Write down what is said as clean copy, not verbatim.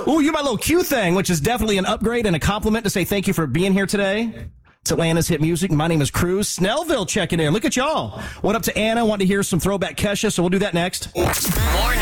Ooh, you're my little Q thing, which is definitely an upgrade and a compliment to say thank you for being here today. It's Atlanta's Hit Music. My name is Cruz. Snellville checking in. Look at y'all. Went up to Anna, wanted to hear some throwback Kesha, so we'll do that next. Morning.